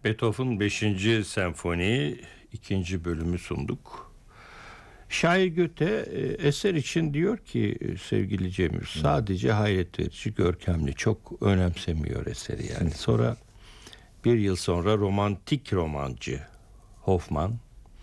Beethoven 5. Senfoni 2. bölümü sunduk. Şair Goethe eser için diyor ki sevgili Cemil, sadece hayret verici, görkemli, çok önemsemiyor eseri yani. Sonra bir yıl sonra romantik romancı Hoffmann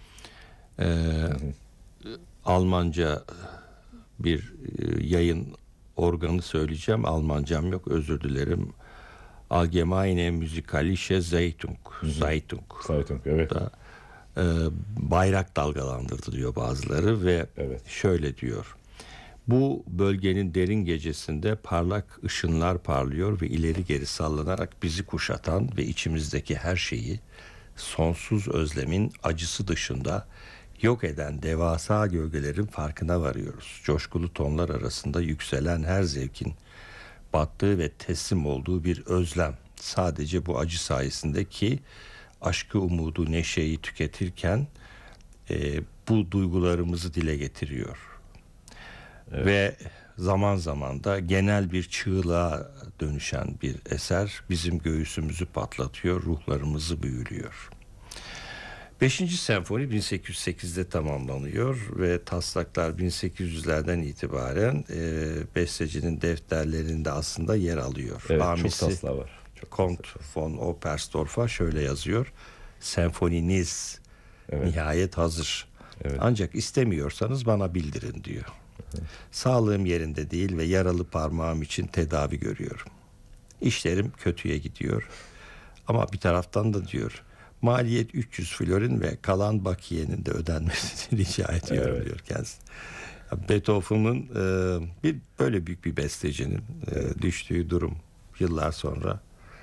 Almanca bir yayın organı söyleyeceğim. Almancam yok, özür dilerim. Allgemeine Musikalische Zeitung. Zeitung. Evet. Da, bayrak dalgalandırdı diyor bazıları ve şöyle diyor. Bu bölgenin derin gecesinde parlak ışınlar parlıyor ve ileri geri sallanarak bizi kuşatan ve içimizdeki her şeyi sonsuz özlemin acısı dışında yok eden devasa gölgelerin farkına varıyoruz. Coşkulu tonlar arasında yükselen her zevkin battığı ve teslim olduğu bir özlem. Sadece bu acı sayesinde ki aşkı, umudu, neşeyi tüketirken bu duygularımızı dile getiriyor. Evet. Ve zaman zaman da genel bir çığlığa dönüşen bir eser bizim göğsümüzü patlatıyor, ruhlarımızı büyülüyor. 5. senfoni 1808'de tamamlanıyor ve taslaklar 1800'lerden itibaren bestecinin defterlerinde aslında yer alıyor. Evet, Amisi, çok taslağı var. Kont von Oberstdorf'a şöyle yazıyor. Senfoniniz nihayet hazır. Evet. Ancak istemiyorsanız bana bildirin diyor. Evet. Sağlığım yerinde değil ve yaralı parmağım için tedavi görüyorum. İşlerim kötüye gidiyor. Ama bir taraftan da diyor, maliyet 300 florin ve kalan bakiyenin de ödenmesini rica ediyorum diyor kendisi. Beethoven'ın böyle büyük bir bestecinin düştüğü durum yıllar sonra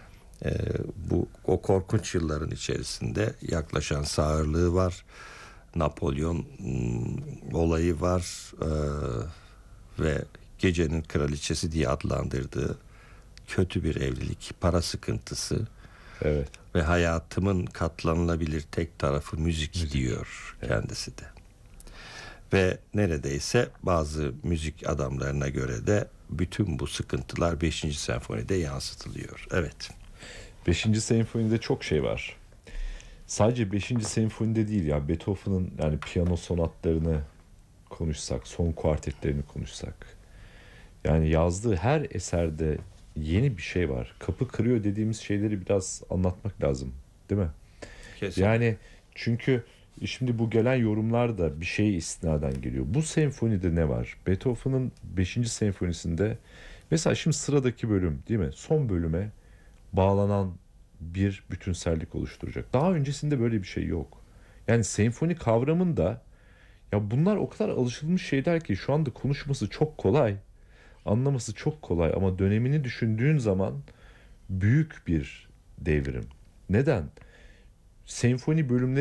o korkunç yılların içerisinde yaklaşan sağırlığı var, Napolyon olayı var ve gecenin kraliçesi diye adlandırdığı kötü bir evlilik, para sıkıntısı ve hayatımın katlanılabilir tek tarafı müzik diyor kendisi de. Ve neredeyse bazı müzik adamlarına göre de bütün bu sıkıntılar 5. senfonide yansıtılıyor. Evet. 5. senfonide çok şey var. Sadece 5. senfonide değil ya, Beethoven'ın yani piyano sonatlarını konuşsak, son kuartetlerini konuşsak, yani yazdığı her eserde yeni bir şey var. Kapı kırıyor dediğimiz şeyleri biraz anlatmak lazım, değil mi? Kesinlikle. Yani çünkü şimdi bu gelen yorumlar da bir şeye istinaden geliyor. Bu senfonide ne var? Beethoven'ın 5. senfonisinde mesela şimdi sıradaki bölüm, değil mi? Son bölüme bağlanan bir bütünsellik oluşturacak. Daha öncesinde böyle bir şey yok. Yani senfoni kavramında ya bunlar o kadar alışılmış şeyler ki şu anda konuşması çok kolay, anlaması çok kolay ama dönemini düşündüğün zaman büyük bir devrim. Neden? Senfoni bölümleri